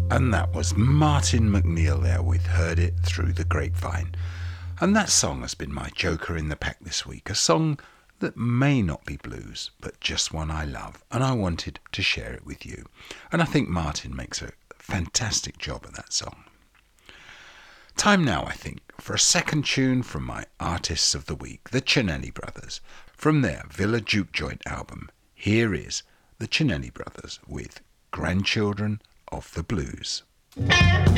And that was Martin McNeil there with Heard It Through the Grapevine. And that song has been my joker in the pack this week, a song that may not be blues, but just one I love, and I wanted to share it with you. And I think Martin makes a fantastic job at that song. Time now, I think, for a second tune from my Artists of the Week, the Cinelli Brothers. From their Villa Juke Joint album, here is the Cinelli Brothers with Grandchildren of the Blues.